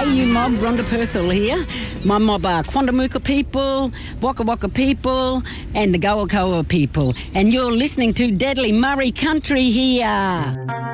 you mob, Rhonda Purcell here. My mob are Quandamooka people, Waka Waka people and the Goa Koa people. And you're listening to Deadly Murray Country here.